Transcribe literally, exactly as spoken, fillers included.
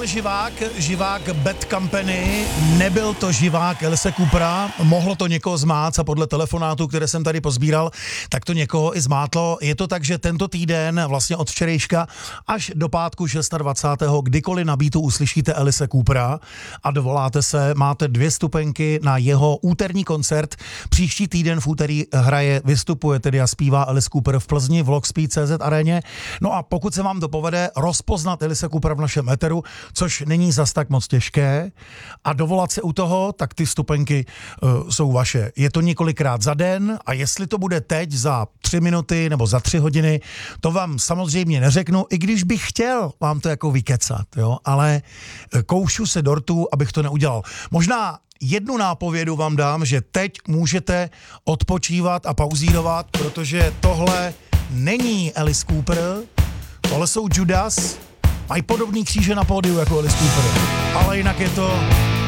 živák, živák Bad Company, nebyl to živák Alice Coopera, mohlo to někoho zmát a podle telefonátů, které jsem tady pozbíral, tak to někoho i zmátlo. Je to tak, že tento týden, vlastně od včerejška až do pátku dvacátého šestého kdykoliv na beatu uslyšíte Alice Coopera a dovoláte se, máte dvě stupenky na jeho úterní koncert. Příští týden v úterý hraje, vystupuje tedy a zpívá Alice Cooper v Plzni v Lockspeed tečka cé zet aréně. No a pokud se vám to povede rozpoznat Alice Coopera v našem éteru, což není zas tak moc těžké, a dovolat se u toho, tak ty stupenky uh, jsou vaše. Je to několikrát za den a jestli to bude teď za tři minuty nebo za tři hodiny, to vám samozřejmě neřeknu, i když bych chtěl vám to jako vykecat, jo, ale koušu se dortu, abych to neudělal. Možná jednu nápovědu vám dám, že teď můžete odpočívat a pauzírovat, protože tohle není Alice Cooper, tohle jsou Judas, mají podobný kříže na pódiu jako Alice Cooper, ale jinak je to